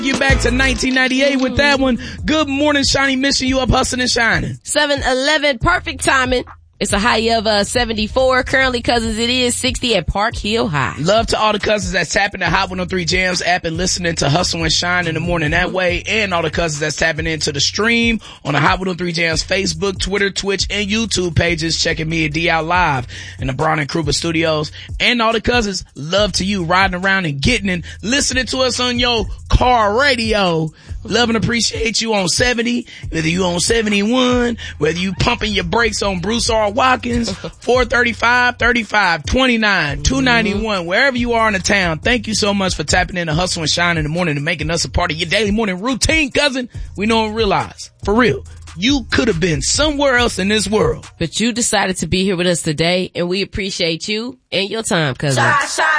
Get back to 1998 with that one. Good morning, Shiny. Missing you up hustling and shining. 7-Eleven, perfect timing. It's a high of 74. Currently, cousins, it is 60 at Park Hill High. Love to all the cousins that's tapping the Hot 103 Jams app and listening to Hustle and Shine in the morning that way. And all the cousins that's tapping into the stream on the Hot 103 Jams Facebook, Twitter, Twitch, and YouTube pages. Checking me and D out live in the Braun and Kruger studios. And all the cousins, love to you riding around and getting in, listening to us on your car radio. Love and appreciate you on 70, whether you on 71, whether you pumping your brakes on Bruce R. Watkins, 435, 35, 29, 291, wherever you are in the town. Thank you so much for tapping in to Hustle and Shine in the morning and making us a part of your daily morning routine, cousin. We know and realize, for real, you could have been somewhere else in this world. But you decided to be here with us today, and we appreciate you and your time, cousin.